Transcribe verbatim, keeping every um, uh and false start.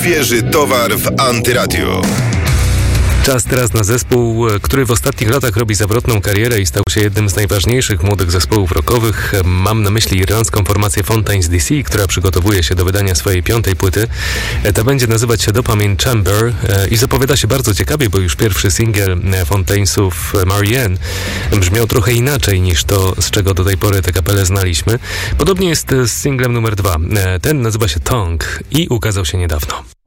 Świeży towar w Antyradiu. Czas teraz na zespół, który w ostatnich latach robi zawrotną karierę i stał się jednym z najważniejszych młodych zespołów rockowych. Mam na myśli irlandzką formację Fontaines D C, która przygotowuje się do wydania swojej piątej płyty. Ta będzie nazywać się Dopamine Chamber i zapowiada się bardzo ciekawie, bo już pierwszy singiel Fontainesów, Marianne, brzmiał trochę inaczej niż to, z czego do tej pory tę kapelę znaliśmy. Podobnie jest z singlem numer dwa. Ten nazywa się Tongue i ukazał się niedawno.